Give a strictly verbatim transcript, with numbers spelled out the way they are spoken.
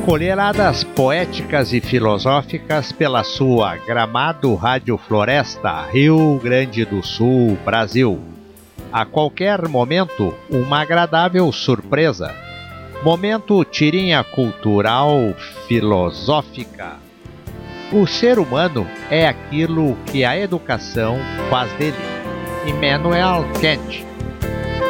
Colheradas poéticas e filosóficas pela sua Gramado Rádio Floresta, Rio Grande do Sul, Brasil. A qualquer momento, uma agradável surpresa. Momento tirinha cultural filosófica. O ser humano é aquilo que a educação faz dele. Immanuel Kant.